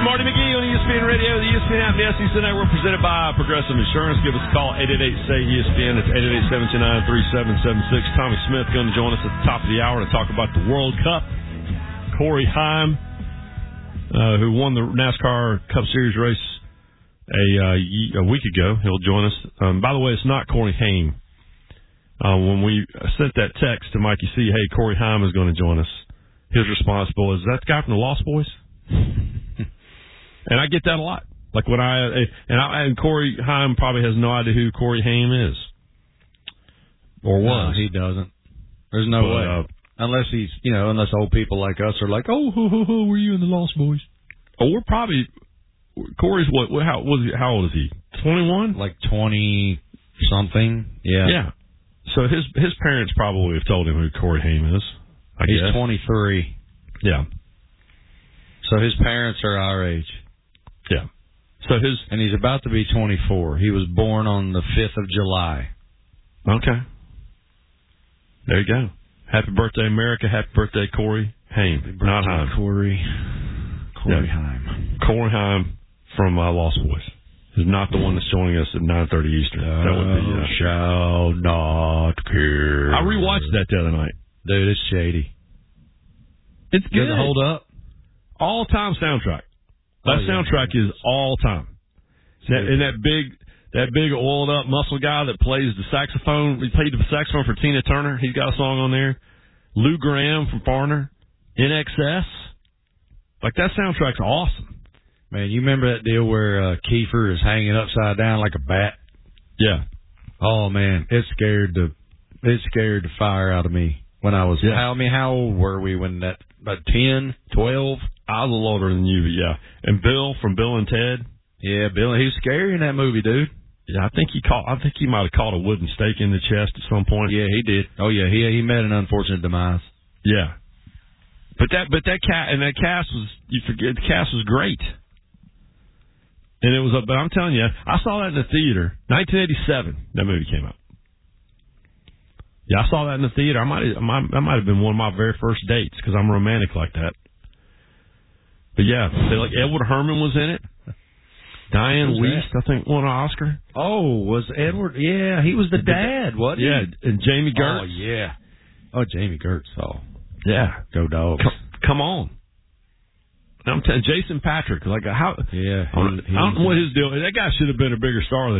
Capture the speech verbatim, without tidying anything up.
Marty McGee on E S P N Radio, the E S P N app, the S E C Network, presented by Progressive Insurance. Give us a call, eight eight eight, S A Y, E S P N. It's eight eight eight, seven two nine, three seven seven six. Tommy Smith going to join us at the top of the hour to talk about the World Cup. Corey Heim, uh, who won the NASCAR Cup Series race a, uh, a week ago, he'll join us. Um, by the way, it's not Corey Haim. Uh, when we sent that text to Mikey C, hey, Corey Heim is going to join us, his response was, is that the guy from the Lost Boys? And I get that a lot. Like when I and I and Corey Heim probably has no idea who Corey Haim is or was. No, he doesn't. There's no but, way uh, unless he's you know unless old people like us are like, oh, ho, ho, ho, were you in the Lost Boys? Oh, we're probably Corey's what? How was he? How old is he? twenty-one? Like twenty something. Yeah. Yeah. So his his parents probably have told him who Corey Haim is. I he's guess. twenty-three. Yeah. So his parents are our age. Yeah. So his and he's about to be twenty-four. He was born on the fifth of July. Okay. There you go. Happy birthday, America. Happy birthday, Corey Haim. Happy birthday, Not Heim. Corey. Corey yeah. Heim. Corey Heim from uh, Lost Boys is not the one that's joining us at nine thirty Eastern. Thou that would be. Uh, shall not care. I rewatched that the other night. Dude, it's shady. It's good. Does it hold up? All time soundtrack. That oh, yeah. soundtrack is all time. That, and that big, that big oiled up muscle guy that plays the saxophone. He played the saxophone for Tina Turner. He's got a song on there. Lou Graham from Foreigner. In Excess. Like that soundtrack's awesome. Man, you remember that deal where uh, Kiefer is hanging upside down like a bat? Yeah. Oh man, it scared the it scared the fire out of me when I was. Yeah. How, I mean, how old were we when that? About ten, twelve? I was a little older than you, but yeah. And Bill from Bill and Ted. Yeah, Bill. He was scary in that movie, dude. Yeah, I think he caught. I think he might have caught a wooden stake in the chest at some point. Yeah, he did. Oh yeah, he he met an unfortunate demise. Yeah, but that but that cat and that cast was you forget the cast was great. And it was. A, but I'm telling you, I saw that in the theater. nineteen eighty-seven, that movie came out. Yeah, I saw that in the theater. I might, I might, that might have been one of my very first dates because I'm romantic like that. But yeah, they, like Edward Herrmann was in it. Diane Wiest, I think, won an Oscar. Oh, was Edward? Yeah, he was the dad, wasn't he? Yeah, and Jamie Gertz. Oh yeah. Oh, Jamie Gertz. Oh, yeah. Go Dogs. Come, come on. I'm telling Jason Patrick, like how? Yeah, I don't, I don't know what his deal. That guy should have been a bigger star than